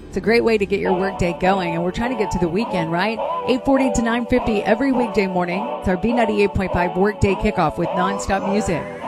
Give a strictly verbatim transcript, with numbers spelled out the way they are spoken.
It's a great way to get your workday going, and we're trying to get to the weekend, right? eight forty to nine fifty every weekday morning. It's our B ninety-eight point five Workday Kickoff with nonstop music.